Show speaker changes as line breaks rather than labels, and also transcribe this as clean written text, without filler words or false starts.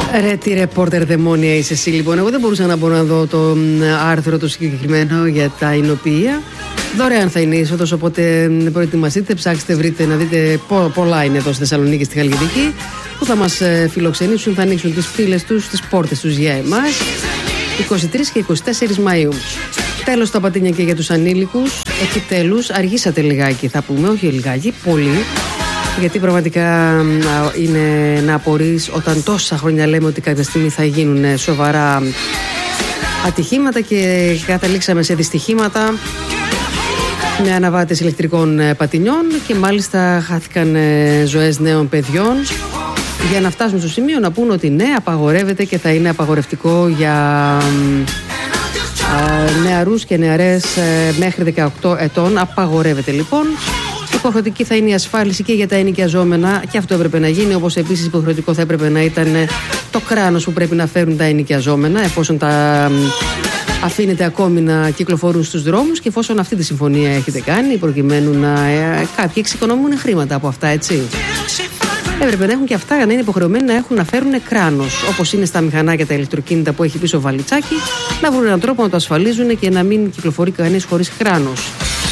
Ρε τι ρεπόρτερ δαιμόνια είσαι εσύ λοιπόν. Εγώ δεν μπορούσα να μπορώ να δω το άρθρο το συγκεκριμένο για τα εινοποιεία. Δωρεάν θα είναι η είσοδος, οπότε προετοιμαστείτε, ψάξτε, βρείτε να δείτε. Πολλά είναι εδώ στη Θεσσαλονίκη, στη Χαλκιδική, που θα μας φιλοξενήσουν, θα ανοίξουν τις πύλες τους, τις πόρτες τους για εμάς 23 και 24 Μαΐου. Τέλος τα πατίνια και για τους ανήλικους. Επιτέλους αργήσατε λιγάκι, θα πούμε, όχι λιγάκι, πολύ. Γιατί πραγματικά είναι να απορείς όταν τόσα χρόνια λέμε ότι κάποια στιγμή θα γίνουν σοβαρά ατυχήματα και καταλήξαμε σε δυστυχήματα με αναβάτες ηλεκτρικών πατινιών και μάλιστα χάθηκαν ζωές νέων παιδιών, για να φτάσουν στο σημείο να πούν ότι ναι, απαγορεύεται και θα είναι απαγορευτικό για νεαρούς και νεαρές μέχρι 18 ετών. Απαγορεύεται λοιπόν. Υποχρεωτική θα είναι η ασφάλιση και για τα ενοικιαζόμενα, και αυτό έπρεπε να γίνει, όπως επίσης υποχρεωτικό θα έπρεπε να ήταν το κράνος που πρέπει να φέρουν τα ενοικιαζόμενα, εφόσον τα αφήνετε ακόμη να κυκλοφορούν στους δρόμους και εφόσον αυτή τη συμφωνία έχετε κάνει, προκειμένου να κάποιοι εξοικονομούν χρήματα από αυτά, έτσι. Έπρεπε να έχουν και αυτά για να είναι υποχρεωμένοι να φέρουν κράνος, όπως είναι στα μηχανάκια τα ηλεκτροκίνητα που έχει πίσω βαλιτσάκι, να βρουν έναν τρόπο να το ασφαλίζουν και να μην κυκλοφορεί κανείς χωρίς κράνος.